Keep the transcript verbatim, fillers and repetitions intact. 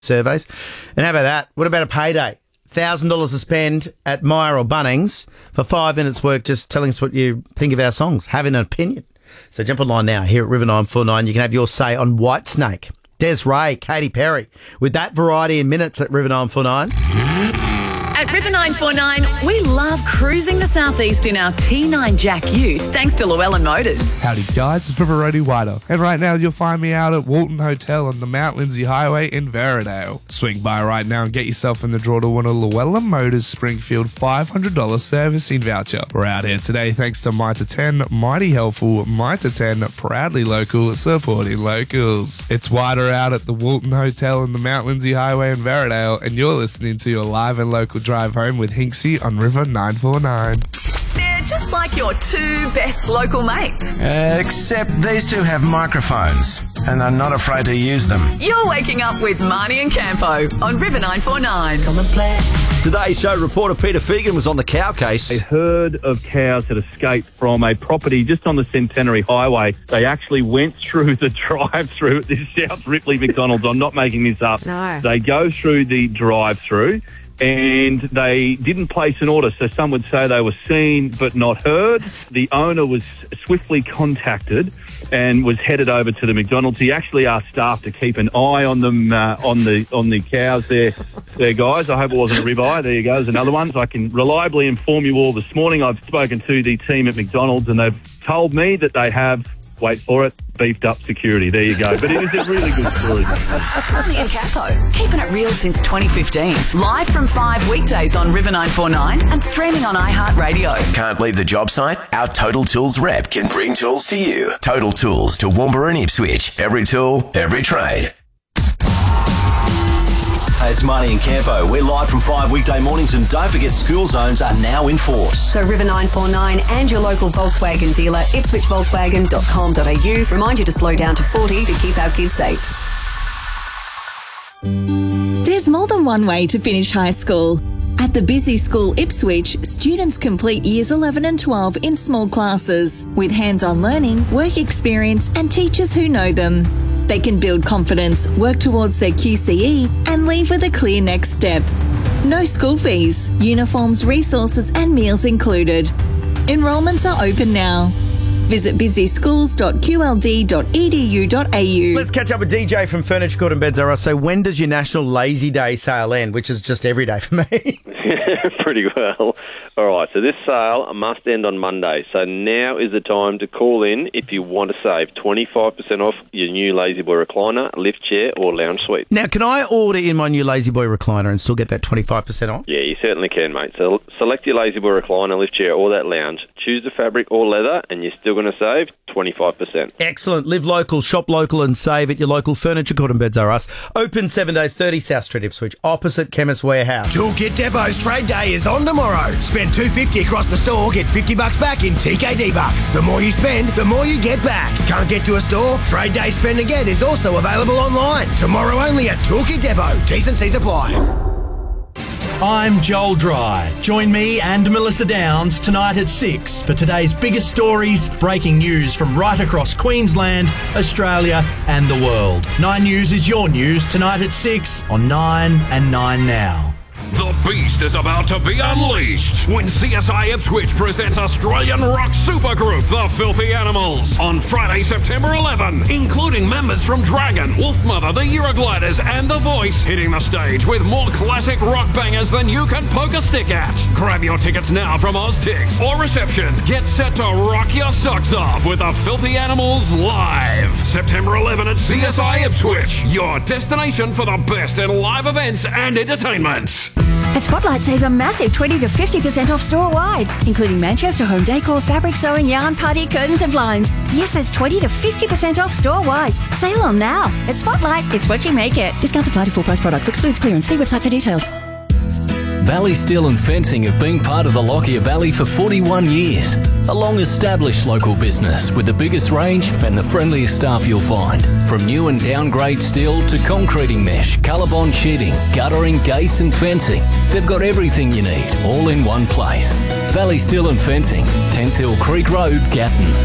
surveys. And how about that? What about a payday? one thousand dollars to spend at Myer or Bunnings for five minutes work just telling us what you think of our songs, having an opinion. So jump online now here at River nine four nine. You can have your say on Whitesnake, Des Ray, Katy Perry. With that variety in minutes at River nine four nine. At River nine four nine, we love cruising the southeast in our T nine Jack Ute, thanks to Llewellyn Motors. Howdy guys, it's River Roadie Wider, and right now you'll find me out at Walton Hotel on the Mount Lindsay Highway in Veradale. Swing by right now and get yourself in the draw to win a Llewellyn Motors Springfield five hundred dollars servicing voucher. We're out here today thanks to Mitre ten, Mighty Helpful, Mitre ten, proudly local, supporting locals. It's Wider out at the Walton Hotel on the Mount Lindsay Highway in Veradale, and you're listening to your live and local drive home with Hinksy on River nine four nine. They're just like your two best local mates. Uh, except these two have microphones and are not afraid to use them. You're waking up with Marnie and Campo on River nine four nine. Come and play. Today's show reporter Peter Fegan was on the cow case. A herd of cows had escaped from a property just on the Centenary Highway. They actually went through the drive-through at this South Ripley McDonald's. I'm not making this up. No. They go through the drive-through and they didn't place an order, so some would say they were seen but not heard. The owner was swiftly contacted and was headed over to the McDonald's. He actually asked staff to keep an eye on them, uh, on the on the cows there, there, guys. I hope it wasn't a ribeye. There you go, there's another one. So I can reliably inform you all this morning. I've spoken to the team at McDonald's and they've told me that they have, wait for it, beefed up security. There you go. But it was a really good story. Marnie and Campo, keeping it real since twenty fifteen. Live from five weekdays on River nine four nine and streaming on iHeartRadio. Can't leave the job site? Our Total Tools rep can bring tools to you. Total Tools to Toowoomba and Ipswich. Every tool, every trade. Hey, it's Marnie and Campo. We're live from five weekday mornings, and don't forget school zones are now in force. So River nine four nine and your local Volkswagen dealer, ipswich volkswagen dot com dot a u, remind you to slow down to forty to keep our kids safe. There's more than one way to finish high school. At the Busy School Ipswich, students complete years eleven and twelve in small classes with hands-on learning, work experience and teachers who know them. They can build confidence, work towards their Q C E and leave with a clear next step. No school fees, uniforms, resources and meals included. Enrolments are open now. Visit busy schools dot q l d dot e d u dot a u. Let's catch up with D J from Furniture Court and Beds R Us. So when does your National Lazy Day sale end, which is just every day for me? Pretty well. All right, so this sale must end on Monday. So now is the time to call in if you want to save twenty-five percent off your new Lazy Boy recliner, lift chair or lounge suite. Now, can I order in my new Lazy Boy recliner and still get that twenty-five percent off? Yeah, you certainly can, mate. So select your Lazy Boy recliner, lift chair or that lounge. Choose the fabric or leather and you're still going to save twenty-five percent. Excellent. Live local, shop local and save at your local Furniture Court and Beds R Us. Open seven days, thirty South Street, Ipswich, opposite Chemist Warehouse. Toolkit Depot's trade day is on tomorrow. Spend two hundred fifty dollars across the store, get fifty bucks back in T K D bucks. The more you spend, the more you get back. Can't get to a store? Trade day spend and get is also available online. Tomorrow only at Toolkit Depot. T's and C's apply. I'm Joel Dry. Join me and Melissa Downs tonight at six for today's biggest stories, breaking news from right across Queensland, Australia and the world. Nine News is your news tonight at six on Nine and Nine Now. The beast is about to be unleashed when C S I Ipswich presents Australian rock supergroup The Filthy Animals on Friday, September eleventh, including members from Dragon, Wolfmother, The Eurogliders and The Voice, hitting the stage with more classic rock bangers than you can poke a stick at. Grab your tickets now from OzTix or reception. Get set to rock your socks off with The Filthy Animals live. September eleventh at C S I Ipswich, your destination for the best in live events and entertainment. At Spotlight, save a massive twenty to fifty percent off store-wide, including Manchester home decor, fabric sewing, yarn, party, curtains and blinds. Yes, that's twenty to fifty percent off store-wide. Sale on now. At Spotlight, it's what you make it. Discounts apply to full-price products. Excludes clearance. See website for details. Valley Steel and Fencing have been part of the Lockyer Valley for forty-one years. A long-established local business with the biggest range and the friendliest staff you'll find. From new and downgrade steel to concreting mesh, Colorbond sheeting, guttering, gates and fencing. They've got everything you need, all in one place. Valley Steel and Fencing, tenth Hill Creek Road, Gatton.